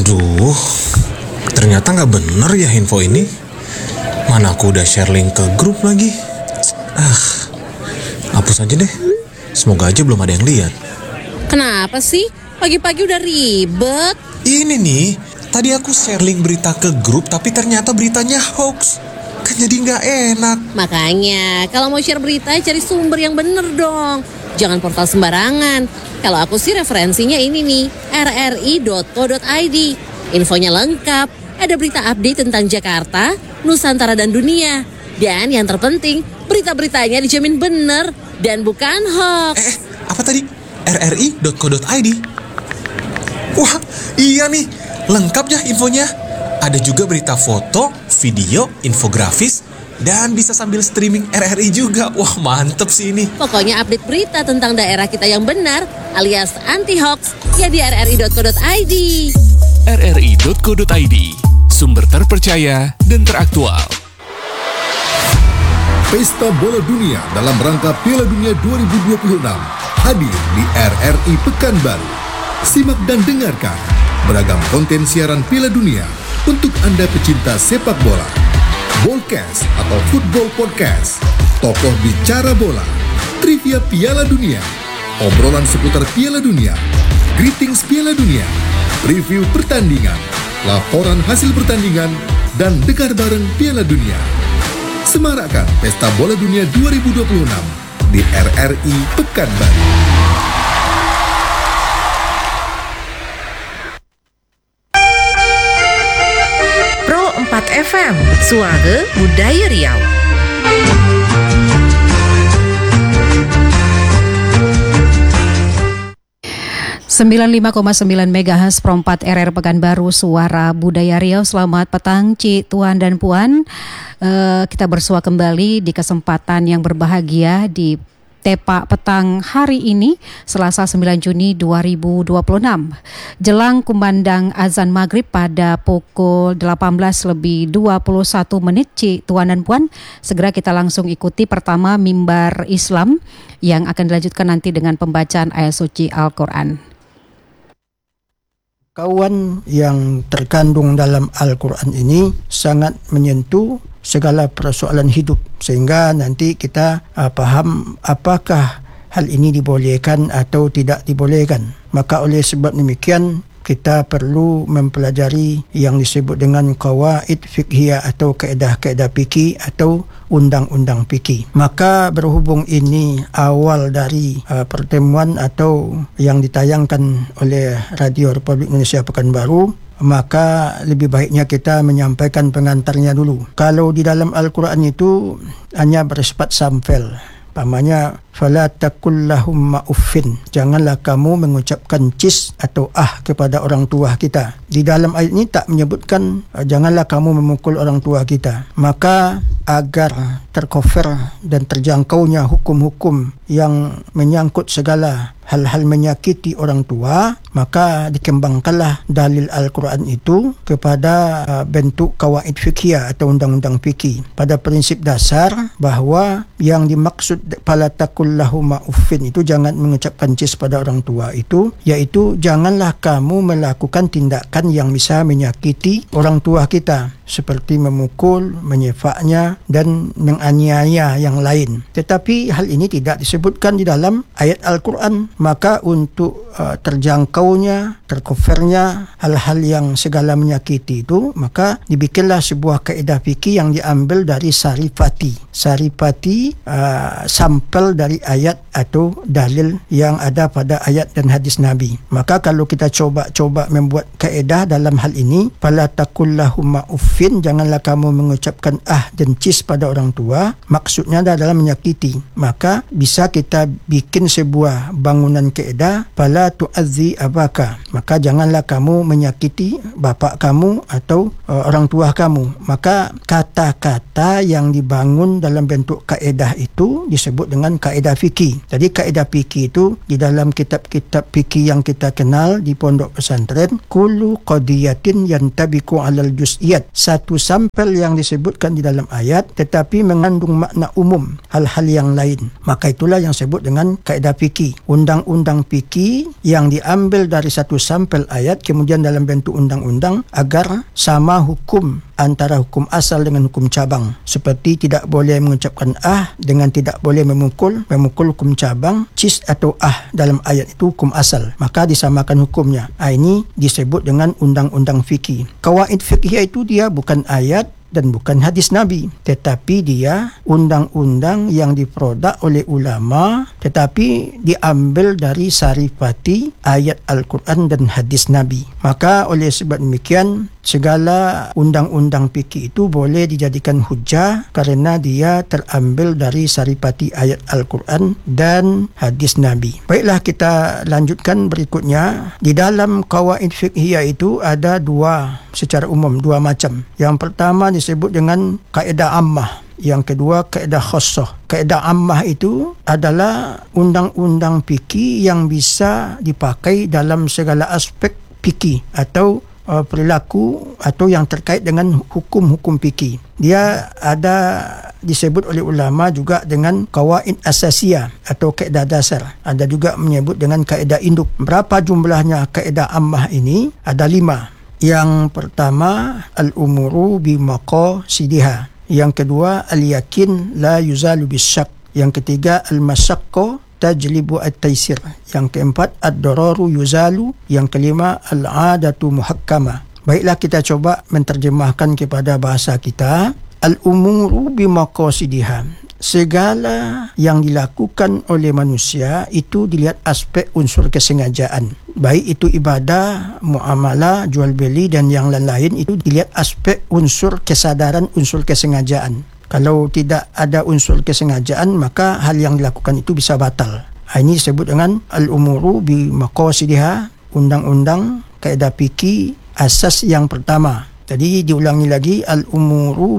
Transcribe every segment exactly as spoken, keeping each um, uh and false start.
Aduh, ternyata nggak bener ya info ini. Mana aku udah share link ke grup lagi. Ah, hapus aja deh. Semoga aja belum ada yang lihat. Kenapa sih? Pagi-pagi udah ribet. Ini nih, tadi aku share link berita ke grup tapi ternyata beritanya hoax. Kan jadi nggak enak. Makanya, kalau mau share berita cari sumber yang bener dong. Jangan portal sembarangan. Kalau aku sih referensinya ini nih, r r i dot co dot i d. Infonya lengkap, ada berita update tentang Jakarta, Nusantara dan dunia. Dan yang terpenting, berita-beritanya dijamin bener dan bukan hoax. Eh, apa tadi? r r i dot co dot i d. Wah, iya nih, lengkap ya infonya. Ada juga berita foto, video, infografis, dan bisa sambil streaming R R I juga. Wah, mantep sih ini. Pokoknya update berita tentang daerah kita yang benar alias anti-hoax ya di r r i dot co dot i d. r r i dot co dot i d, sumber terpercaya dan teraktual. Pesta Bola Dunia dalam rangka Piala Dunia dua ribu dua puluh enam hadir di R R I Pekanbaru. Simak dan dengarkan beragam konten siaran Piala Dunia untuk Anda pecinta sepak bola. Bolcast atau Football Podcast, tokoh bicara bola, trivia Piala Dunia, obrolan seputar Piala Dunia, greetings Piala Dunia, review pertandingan, laporan hasil pertandingan, dan dengar bareng Piala Dunia. Semarakkan Pesta Bola Dunia dua ribu dua puluh enam di R R I Pekanbaru. Pro empat F M, Suara Budaya Riau. sembilan puluh lima koma sembilan megahertz Pro empat R R Pekanbaru, Suara Budaya Riau. Selamat petang, Cik, Tuan, dan Puan. Uh, kita bersua kembali di kesempatan yang berbahagia di Tepa Petang hari ini, Selasa sembilan Juni dua ribu dua puluh enam. Jelang kumandang azan maghrib pada pukul delapan belas lebih dua puluh satu menit, Cik, Tuan, dan Puan, segera kita langsung ikuti pertama mimbar Islam yang akan dilanjutkan nanti dengan pembacaan ayat suci Al-Quran. Kawan yang terkandung dalam Al-Quran ini sangat menyentuh segala persoalan hidup, sehingga nanti kita uh, faham apakah hal ini dibolehkan atau tidak dibolehkan. Maka oleh sebab demikian kita perlu mempelajari yang disebut dengan qawaid fiqhiyah atau kaedah-kaedah fikih atau undang-undang fikih. Maka berhubung ini awal dari uh, pertemuan atau yang ditayangkan oleh Radio Republik Indonesia Pekanbaru, maka lebih baiknya kita menyampaikan pengantarnya dulu. Kalau di dalam Al-Quran itu hanya bersifat sampel. Pamannya, fala taqul lahum uffin. Janganlah kamu mengucapkan cis atau ah kepada orang tua kita. Di dalam ayat ini tak menyebutkan uh, janganlah kamu memukul orang tua kita. Maka agar tercover dan terjangkaunya hukum-hukum yang menyangkut segala hal-hal menyakiti orang tua, maka dikembangkanlah dalil Al-Quran itu kepada uh, bentuk kawaid fiqhiyah atau undang-undang fikih. Pada prinsip dasar bahawa yang dimaksud fala taqul lahum uffin itu jangan mengucapkan cis pada orang tua itu, iaitu janganlah kamu melakukan tindakan yang bisa menyakiti orang tua kita, seperti memukul, menyefaknya, dan menganiaya yang lain. Tetapi hal ini tidak disebutkan di dalam ayat Al-Quran. Maka untuk uh, terjangkaunya, tercovernya hal-hal yang segala menyakiti itu, maka dibikinlah sebuah kaedah fikih yang diambil dari Saripati. Saripati uh, sampel dari ayat atau dalil yang ada pada ayat dan hadis Nabi. Maka kalau kita coba-coba membuat kaedah dalam hal ini, fala taqul lahum uffin, janganlah kamu mengucapkan ah dan cis pada orang tua, maksudnya adalah menyakiti. Maka bisa kita bikin sebuah bangunan kaedah, fala tu'azzi abaka, maka janganlah kamu menyakiti bapak kamu atau uh, orang tua kamu. Maka kata-kata yang dibangun dalam bentuk kaedah itu disebut dengan kaedah kaedah fikih. Jadi kaedah fikih itu di dalam kitab-kitab fikih yang kita kenal di pondok pesantren, kullu qadiyatin yantabiqu 'alal juz'iyat. Satu sampel yang disebutkan di dalam ayat tetapi mengandung makna umum hal-hal yang lain. Maka itulah yang disebut dengan kaedah fikih. Undang-undang fikih yang diambil dari satu sampel ayat kemudian dalam bentuk undang-undang agar sama hukum antara hukum asal dengan hukum cabang. Seperti tidak boleh mengucapkan ah dengan tidak boleh memukul, memukul hukum cabang, cis atau ah dalam ayat itu hukum asal. Maka disamakan hukumnya. Ah, ini disebut dengan undang-undang fikih. Qawaid fikih itu dia bukan ayat dan bukan hadis Nabi, tetapi dia undang-undang yang diproduk oleh ulama tetapi diambil dari saripati ayat Al-Quran dan hadis Nabi. Maka oleh sebab demikian segala undang-undang fikih itu boleh dijadikan hujah kerana dia terambil dari saripati ayat Al-Quran dan hadis Nabi. Baiklah, kita lanjutkan berikutnya. Di dalam qawaid fiqhiyah itu ada dua secara umum, dua macam. Yang pertama disebut dengan kaedah ammah. Yang kedua kaedah khassah. Kaedah ammah itu adalah undang-undang fikih yang bisa dipakai dalam segala aspek fikih atau uh, perilaku atau yang terkait dengan hukum-hukum fikih. Dia ada disebut oleh ulama juga dengan qawaid asasiyah atau kaedah dasar. Ada juga menyebut dengan kaedah induk. Berapa jumlahnya kaedah ammah ini? Ada lima. Yang pertama al-umuru bimaqasidiha. Yang kedua al-yakin la yuzalu bisyak. Yang ketiga al-masyaqqah tajlibu at-taysir. Yang keempat ad-dararu yuzalu. Yang kelima al-'adatu muhakkama. Baiklah, kita coba menterjemahkan kepada bahasa kita. Al-umuru bimaqasidiha. Segala yang dilakukan oleh manusia itu dilihat aspek unsur kesengajaan. Baik itu ibadah, muamalah, jual beli dan yang lain-lain itu dilihat aspek unsur kesadaran, unsur kesengajaan. Kalau tidak ada unsur kesengajaan maka hal yang dilakukan itu bisa batal. Ini disebut dengan al-umuru bimaqasidiha, undang-undang kaedah fikih asas yang pertama. Jadi diulangi lagi, al-umuru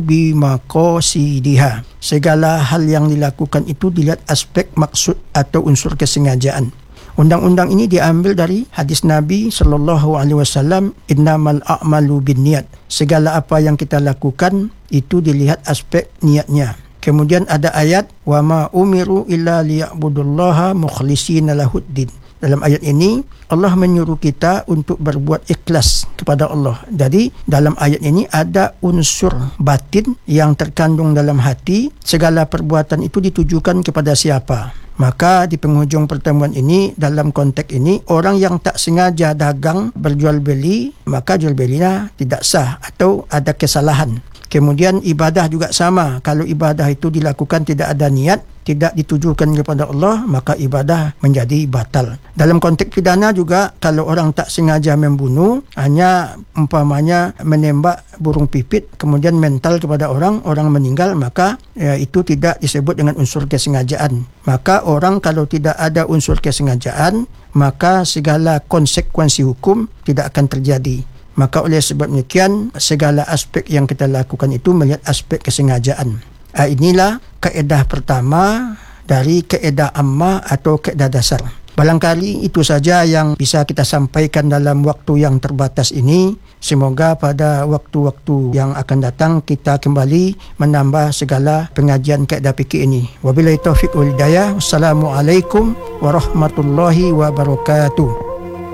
bimaqasidiha. Segala hal yang dilakukan itu dilihat aspek maksud atau unsur kesengajaan. Undang-undang ini diambil dari hadis Nabi sallallahu alaihi wasallam, innamal a'malu binniyat. Segala apa yang kita lakukan itu dilihat aspek niatnya. Kemudian ada ayat, wa ma umiru illa liya'budullaha mukhlishina lahuddin. Dalam ayat ini Allah menyuruh kita untuk berbuat ikhlas kepada Allah. Jadi dalam ayat ini ada unsur batin yang terkandung dalam hati. Segala perbuatan itu ditujukan kepada siapa? Maka di penghujung pertemuan ini, dalam konteks ini, orang yang tak sengaja dagang berjual beli, maka jual belinya tidak sah atau ada kesalahan. Kemudian ibadah juga sama. Kalau ibadah itu dilakukan tidak ada niat, tidak ditujukan kepada Allah, maka ibadah menjadi batal. Dalam konteks pidana juga, kalau orang tak sengaja membunuh, hanya umpamanya menembak burung pipit, kemudian mental kepada orang, orang meninggal, maka ya, itu tidak disebut dengan unsur kesengajaan. Maka orang kalau tidak ada unsur kesengajaan, maka segala konsekuensi hukum tidak akan terjadi. Maka oleh sebab demikian, segala aspek yang kita lakukan itu melihat aspek kesengajaan. Ah, inilah kaedah pertama dari kaedah ammah atau kaedah dasar. Barangkali itu saja yang bisa kita sampaikan dalam waktu yang terbatas ini. Semoga pada waktu-waktu yang akan datang kita kembali menambah segala pengajian kaedah fikih ini. Wabillahi taufiq wal hidayah. Wassalamualaikum warahmatullahi wabarakatuh.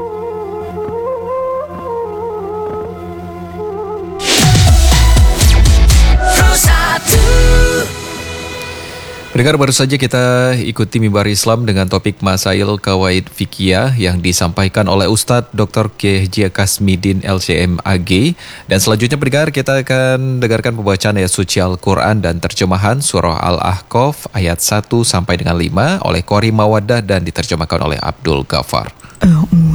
Pendengar, baru saja kita ikuti Mimbar Islam dengan topik Masail Qawaid Fikiyah yang disampaikan oleh Ustadz Doktor K H Kasmidin L C M A G. Dan selanjutnya pendengar, kita akan dengarkan pembacaan ayat suci Al-Quran dan terjemahan surah Al-Ahqaf ayat satu sampai dengan lima oleh Qori Mawaddah dan diterjemahkan oleh Abdul Ghaffar.